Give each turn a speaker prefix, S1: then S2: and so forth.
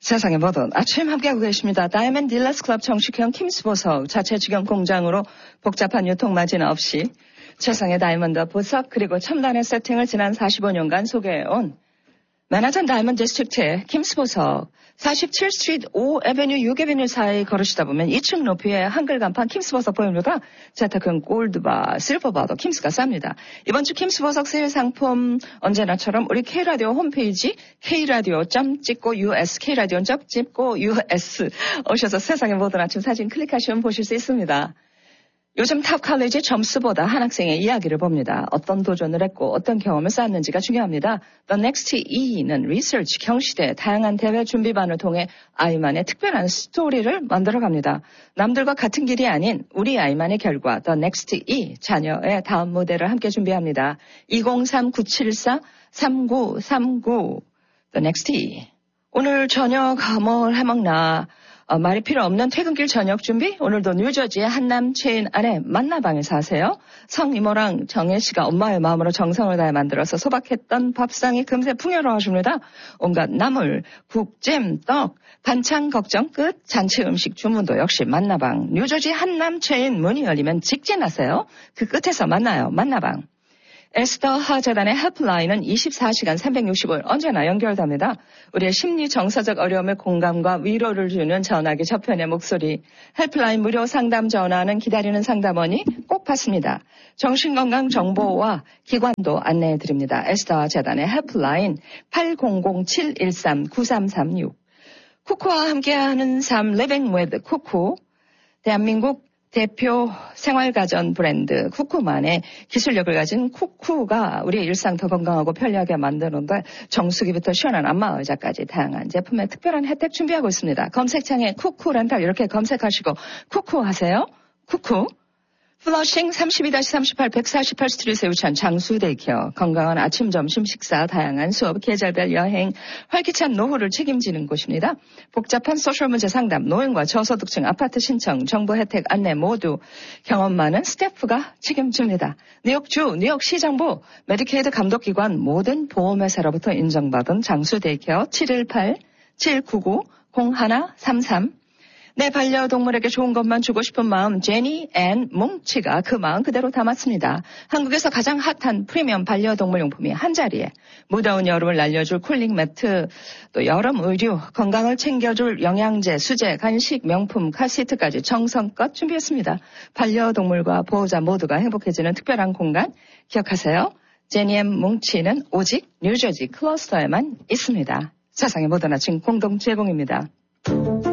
S1: 세상의 모든 아침 함께하고 계십니다. 다이아몬드 딜러스 클럽 정식형 킴스 보석 자체 직영 공장으로 복잡한 유통마진 없이 최상의 다이아몬드 보석 그리고 첨단의 세팅을 지난 45년간 소개해온 맨하탄 다이아몬드 디스트릭트의 킴스 보석 47스트리트 5에베뉴 6에베뉴 사이 걸으시다 보면 2층 높이의 한글 간판 킴스 보석 보입니다. 재테크는 골드바, 실버바도 킴스가 쌉니다. 이번 주 킴스 보석 세일 상품 언제나처럼 우리 K라디오 홈페이지 kradio.찍고.us kradio.찍고.us 오셔서 세상의 모든 아침 사진 클릭하시면 보실 수 있습니다. 요즘 탑 칼리지 점수보다 한 학생의 이야기를 봅니다. 어떤 도전을 했고 어떤 경험을 쌓았는지가 중요합니다. The Next E는 리서치, 경시대, 다양한 대회 준비반을 통해 아이만의 특별한 스토리를 만들어갑니다. 남들과 같은 길이 아닌 우리 아이만의 결과 The Next E, 자녀의 다음 모델을 함께 준비합니다. 203-974-3939 The Next E. 오늘 저녁 뭘 해먹나? 말이 필요 없는 퇴근길 저녁 준비? 오늘도 뉴저지의 한남 체인 안에 만나방에 사세요. 성이모랑 정혜씨가 엄마의 마음으로 정성을 다해 만들어서 소박했던 밥상이 금세 풍요로워집니다. 온갖 나물, 국, 잼, 떡, 반찬 걱정 끝. 잔치 음식 주문도 역시 만나방. 뉴저지 한남 체인 문이 열리면 직진하세요. 그 끝에서 만나요. 만나방. 에스더 하재단의 헬프라인은 24시간 365일 언제나 연결됩니다. 우리의 심리 정서적 어려움에 공감과 위로를 주는 전화기 저편의 목소리. 헬프라인 무료 상담 전화는 기다리는 상담원이 꼭 받습니다. 정신건강 정보와 기관도 안내해드립니다. 에스더 재단의 헬프라인 8007139336. 쿠쿠와 함께하는 삶 Living with 쿠쿠. 대한민국 대표 생활가전 브랜드 쿠쿠만의 기술력을 가진 쿠쿠가 우리의 일상 더 건강하고 편리하게 만드는데 정수기부터 시원한 안마의자까지 다양한 제품의 특별한 혜택 준비하고 있습니다. 검색창에 쿠쿠 렌탈 이렇게 검색하시고 쿠쿠 하세요. 쿠쿠. 플러싱 32-38 148 스트리트에 위치한 장수데이케어, 건강한 아침, 점심, 식사, 다양한 수업, 계절별 여행, 활기찬 노후를 책임지는 곳입니다. 복잡한 소셜 문제 상담, 노인과 저소득층 아파트 신청, 정보 혜택 안내 모두 경험 많은 스태프가 책임집니다. 뉴욕주, 뉴욕시정부, 메디케이드 감독기관 모든 보험회사로부터 인정받은 장수데이케어 718-799-0133 내 반려동물에게 좋은 것만 주고 싶은 마음 제니 앤 뭉치가 그 마음 그대로 담았습니다. 한국에서 가장 핫한 프리미엄 반려동물 용품이 한자리에 무더운 여름을 날려줄 쿨링 매트, 또 여름 의류, 건강을 챙겨줄 영양제, 수제, 간식, 명품, 카시트까지 정성껏 준비했습니다. 반려동물과 보호자 모두가 행복해지는 특별한 공간 기억하세요. 제니 앤 뭉치는 오직 뉴저지 클러스터에만 있습니다. 세상의 모든 아침 공동 제공입니다.